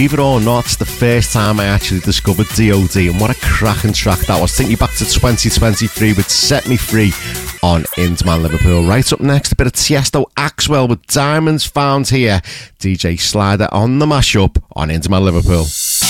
believe it or not, it's the first time I actually discovered DOD, and what a cracking track that was. Take me back to 2023 with Set Me Free on Indman Liverpool. Right up next, a bit of Tiesto Axwell with Diamonds Found Here. DJ Slider on the mashup on Indman Liverpool.